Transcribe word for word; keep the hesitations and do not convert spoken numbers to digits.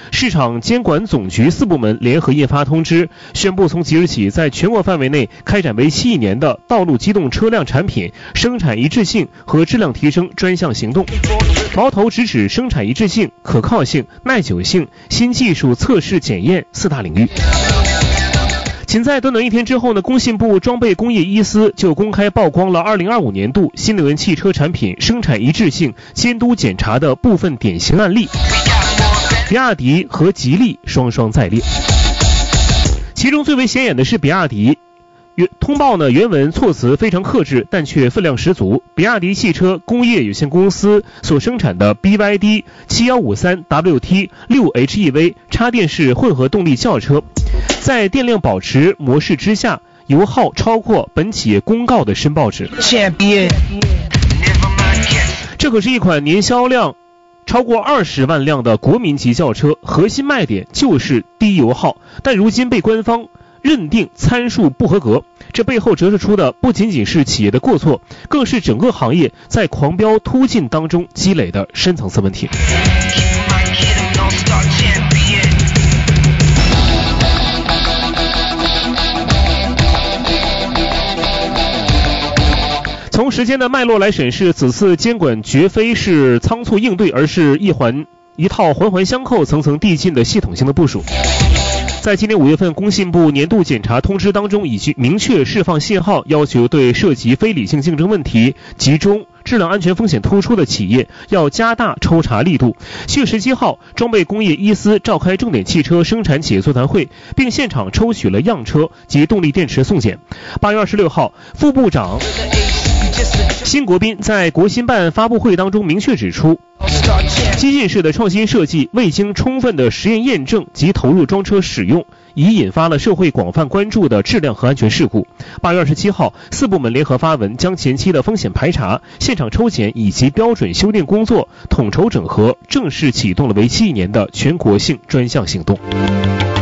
市场监管总局四部门联合印发通知，宣布从即日起，在全国范围内开展为期一年的道路机动车辆产品生产一致性和质量提升专项行动，矛头直指生产一致性、可靠性、耐久性、新技术测试检验四大领域。仅在短短一天之后呢，工信部装备工业一司就公开曝光了二零二五年度新能源汽车产品生产一致性监督检查的部分典型案例，比亚迪和吉利双双在列。其中最为显眼的是比亚迪，通报呢原文措辞非常克制，但却分量十足。比亚迪汽车工业有限公司所生产的 B Y D 七一五三 W T 六 H E V 插电式混合动力轿车，在电量保持模式之下，油耗超过本企业公告的申报值。这可是一款年销量超过二十万辆的国民级轿车，核心卖点就是低油耗，但如今被官方认定参数不合格，这背后折射出的不仅仅是企业的过错，更是整个行业在狂飙突进当中积累的深层次问题。从时间的脉络来审视，此次监管绝非是仓促应对，而是一环一套环环相扣、层层递进的系统性的部署。在今年五月份工信部年度检查通知当中，已经明确释放信号，要求对涉及非理性竞争问题、集中质量安全风险突出的企业要加大抽查力度。七月十七号，装备工业一司召开重点汽车生产企业座谈会，并现场抽取了样车及动力电池送检。八月二十六号，副部长辛国斌在国新办发布会当中明确指出，激进式的创新设计未经充分的实验验证及投入装车使用，已引发了社会广泛关注的质量和安全事故。八月二十七号，四部门联合发文，将前期的风险排查、现场抽检以及标准修订工作统筹整合，正式启动了为期一年的全国性专项行动。